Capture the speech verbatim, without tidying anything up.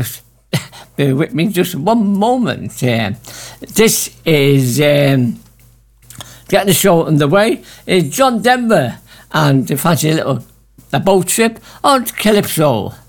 just bear with me just one moment. Um, this is um, getting the show underway. It's John Denver, and fancy a little a boat trip on Calypso.